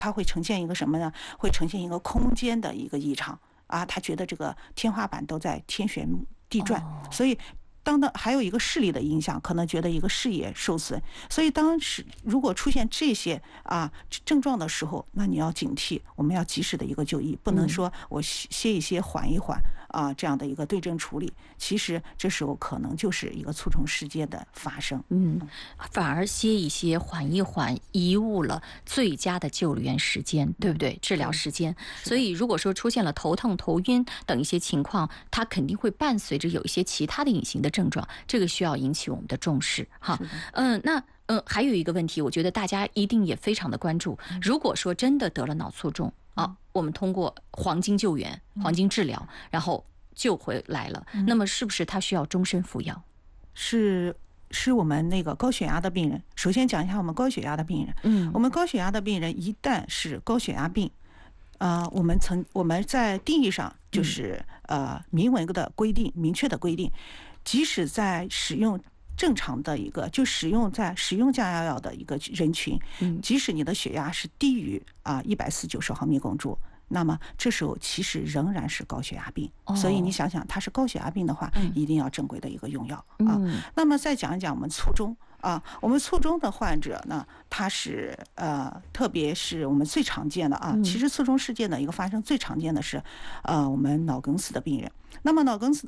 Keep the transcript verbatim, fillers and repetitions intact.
它会呈现一个什么呢？会呈现一个空间的一个异常啊，他觉得这个天花板都在天旋地转，所以。当的还有一个视力的影响，可能觉得一个视野受损，所以当时如果出现这些啊症状的时候，那你要警惕，我们要及时的一个就医，不能说我歇一歇缓一缓啊这样的一个对症处理，其实这时候可能就是一个卒中事件的发生。 嗯，反而歇一歇缓一缓，贻误了最佳的救援时间，对不对？治疗时间。所以如果说出现了头痛、头晕等一些情况，它肯定会伴随着有一些其他的隐形的症状，这个需要引起我们的重视哈。嗯，那嗯，还有一个问题，我觉得大家一定也非常的关注。如果说真的得了脑卒中啊，我们通过黄金救援、黄金治疗，然后救回来了，那么是不是他需要终身服药？ 是。是我们那个高血压的病人，首先讲一下我们高血压的病人。嗯，我们高血压的病人一旦是高血压病，呃，我们曾我们在定义上就是呃明文的规定，明确的规定，即使在使用正常的一个就使用在使用降压药的一个人群，即使你的血压是低于啊一百四九十毫米汞柱。那么这时候其实仍然是高血压病，所以你想想，它是高血压病的话，一定要正规的一个用药啊。那么再讲一讲我们卒中啊，我们卒中的患者呢，他是呃，特别是我们最常见的啊，其实卒中事件的一个发生最常见的是呃，我们脑梗死的病人。那么脑梗死